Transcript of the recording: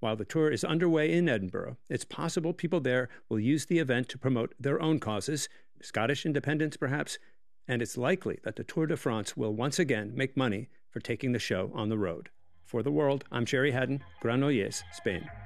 While the tour is underway in Edinburgh, it's possible people there will use the event to promote their own causes, Scottish independence perhaps, and it's likely that the Tour de France will once again make money for taking the show on the road. For The World, I'm Jerry Haddon, Granollers, Spain.